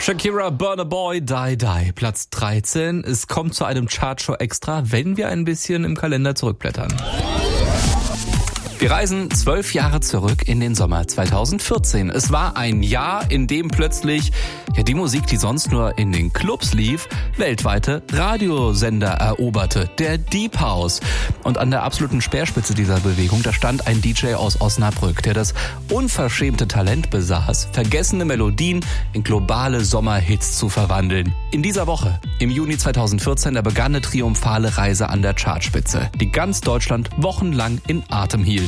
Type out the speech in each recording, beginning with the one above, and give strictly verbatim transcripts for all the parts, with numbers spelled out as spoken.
Shakira, Burna Boy, Die Die, Platz dreizehn. Es kommt zu einem Chartshow extra, wenn wir ein bisschen im Kalender zurückblättern. Wir reisen zwölf Jahre zurück in den Sommer zweitausendvierzehn. Es war ein Jahr, in dem plötzlich ja die Musik, die sonst nur in den Clubs lief, weltweite Radiosender eroberte, der Deep House. Und an der absoluten Speerspitze dieser Bewegung, da stand ein D J aus Osnabrück, der das unverschämte Talent besaß, vergessene Melodien in globale Sommerhits zu verwandeln. In dieser Woche, im Juni zweitausendvierzehn, da begann eine triumphale Reise an der Chartspitze, die ganz Deutschland wochenlang in Atem hielt.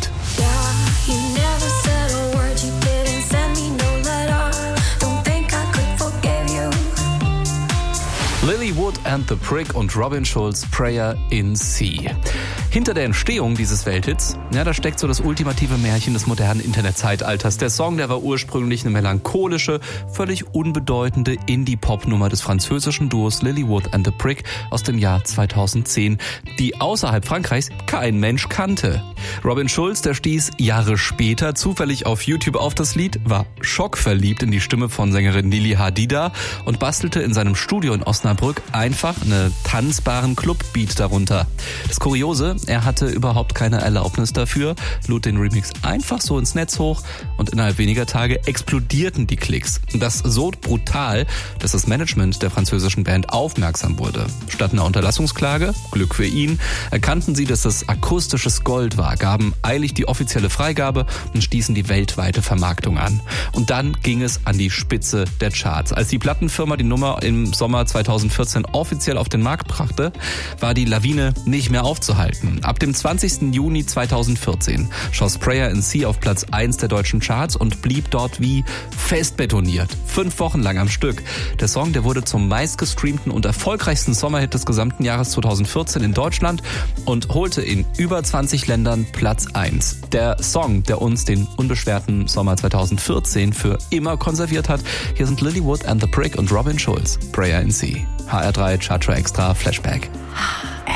Lilywood and the Prick und Robin Schulz, Prayer in C. Hinter der Entstehung dieses Welthits, ja, da steckt so das ultimative Märchen des modernen Internetzeitalters. Der Song, der war ursprünglich eine melancholische, völlig unbedeutende Indie-Pop-Nummer des französischen Duos Lilywood and the Prick aus dem Jahr zweitausendzehn, die außerhalb Frankreichs kein Mensch kannte. Robin Schulz, der stieß Jahre später zufällig auf YouTube auf das Lied, war schockverliebt in die Stimme von Sängerin Lili Hadida und bastelte in seinem Studio in Osnabrück einfach einen tanzbaren Club-Beat darunter. Das Kuriose, er hatte überhaupt keine Erlaubnis dafür, lud den Remix einfach so ins Netz hoch und innerhalb weniger Tage explodierten die Klicks. Das so brutal, dass das Management der französischen Band aufmerksam wurde. Statt einer Unterlassungsklage, Glück für ihn, erkannten sie, dass das akustisches Gold war, gaben eilig die offizielle Freigabe und stießen die weltweite Vermarktung an. Und dann ging es an die Spitze der Charts. Als die Plattenfirma die Nummer im Sommer zweitausendvierzehn offiziell auf den Markt brachte, war die Lawine nicht mehr aufzuhalten. Ab dem zwanzigsten Juni zweitausendvierzehn schoss Prayer in C auf Platz eins der deutschen Charts und blieb dort wie fest betoniert. Fünf Wochen lang am Stück. Der Song, der wurde zum meistgestreamten und erfolgreichsten Sommerhit des gesamten Jahres zweitausendvierzehn in Deutschland und holte in über zwanzig Ländern Platz eins. Der Song, der uns den unbeschwerten Sommer zweitausendvierzehn für immer konserviert hat. Hier sind Lilywood and the Prick und Robin Schulz, Prayer in C. H R drei Chartshow Extra Flashback.